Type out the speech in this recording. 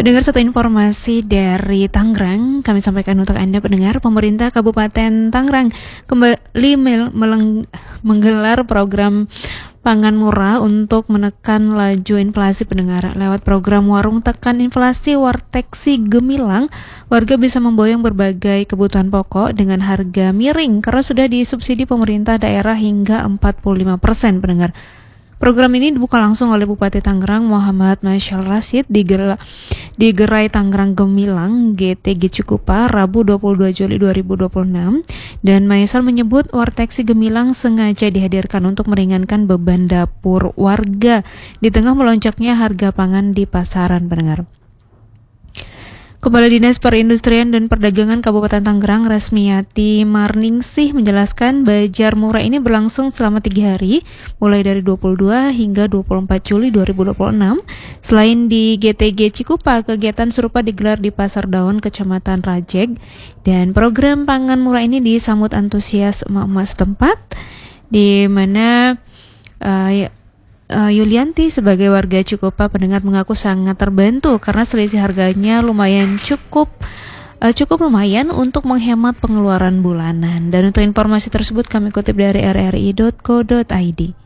Pendengar, satu informasi dari Tangerang kami sampaikan untuk Anda pendengar. Pemerintah Kabupaten Tangerang kembali menggelar program pangan murah untuk menekan laju inflasi pendengar. Lewat program Warung Tekan Inflasi Warteksi Gemilang, warga bisa memboyong berbagai kebutuhan pokok dengan harga miring karena sudah disubsidi pemerintah daerah hingga 45% pendengar. Program ini dibuka langsung oleh Bupati Tangerang Muhammad Masyal Rashid di Gerai Tangerang Gemilang GTG Cikupa Rabu 22 Juli 2026, dan Maysal menyebut Warteksi Gemilang sengaja dihadirkan untuk meringankan beban dapur warga di tengah melonjaknya harga pangan di pasaran pendengar. Kepala Dinas Perindustrian dan Perdagangan Kabupaten Tangerang Resmiati Marningsih menjelaskan bazar murah ini berlangsung selama 3 hari, mulai dari 22 hingga 24 Juli 2026. Selain di GTG Cikupa, kegiatan serupa digelar di Pasar Daun, Kecamatan Rajeg, dan program pangan murah ini disambut antusias emak-emak setempat, di mana Yulianti sebagai warga Cikupa pendengar mengaku sangat terbantu karena selisih harganya lumayan cukup lumayan untuk menghemat pengeluaran bulanan. Dan untuk informasi tersebut kami kutip dari rri.co.id.